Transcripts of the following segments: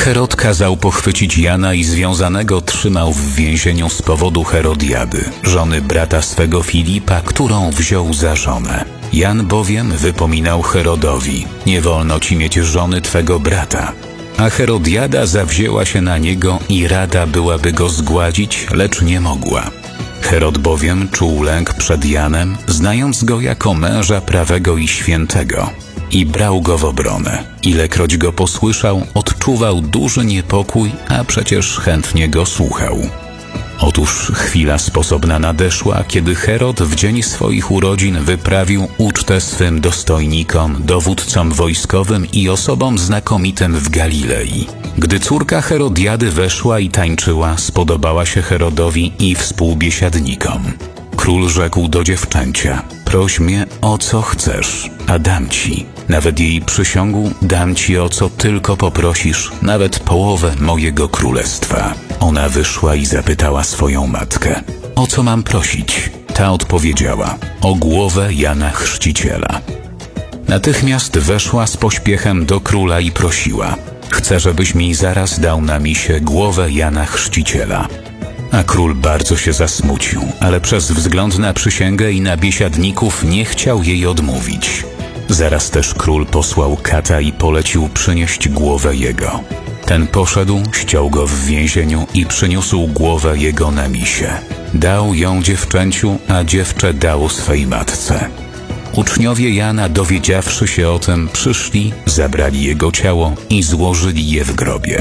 Herod kazał pochwycić Jana i związanego trzymał w więzieniu z powodu Herodiady, żony brata swego Filipa, którą wziął za żonę. Jan bowiem wypominał Herodowi: nie wolno ci mieć żony twego brata. A Herodiada zawzięła się na niego i rada byłaby go zgładzić, lecz nie mogła. Herod bowiem czuł lęk przed Janem, znając go jako męża prawego i świętego, i brał go w obronę. Ilekroć go posłyszał, odczuwał duży niepokój, a przecież chętnie go słuchał. Otóż chwila sposobna nadeszła, kiedy Herod w dzień swoich urodzin wyprawił ucztę swym dostojnikom, dowódcom wojskowym i osobom znakomitym w Galilei. Gdy córka Herodiady weszła i tańczyła, spodobała się Herodowi i współbiesiadnikom. Król rzekł do dziewczęcia: proś mnie, o co chcesz, a dam ci. Nawet jej przysiągł: dam ci, o co tylko poprosisz, nawet połowę mojego królestwa. Ona wyszła i zapytała swoją matkę: o co mam prosić? Ta odpowiedziała: o głowę Jana Chrzciciela. Natychmiast weszła z pośpiechem do króla i prosiła: chcę, żebyś mi zaraz dał na misie głowę Jana Chrzciciela. A król bardzo się zasmucił, ale przez wzgląd na przysięgę i na biesiadników nie chciał jej odmówić. Zaraz też król posłał kata i polecił przynieść głowę jego. Ten poszedł, ściął go w więzieniu i przyniósł głowę jego na misie. Dał ją dziewczęciu, a dziewczę dało swej matce. Uczniowie Jana, dowiedziawszy się o tym, przyszli, zabrali jego ciało i złożyli je w grobie.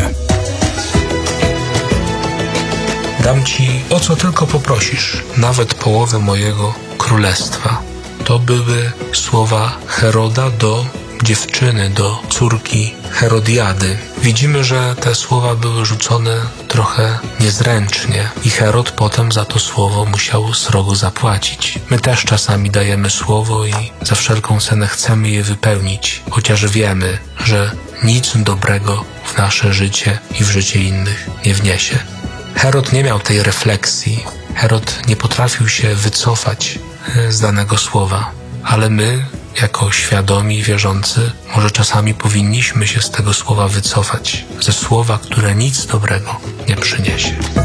Dam ci, o co tylko poprosisz, nawet połowę mojego królestwa. To były słowa Heroda do dziewczyny, do córki Herodiady. Widzimy, że te słowa były rzucone trochę niezręcznie i Herod potem za to słowo musiał srogo zapłacić. My też czasami dajemy słowo i za wszelką cenę chcemy je wypełnić, chociaż wiemy, że nic dobrego w nasze życie i w życie innych nie wniesie. Herod nie miał tej refleksji. Herod nie potrafił się wycofać z danego słowa, ale my, jako świadomi wierzący, może czasami powinniśmy się z tego słowa wycofać, ze słowa, które nic dobrego nie przyniesie.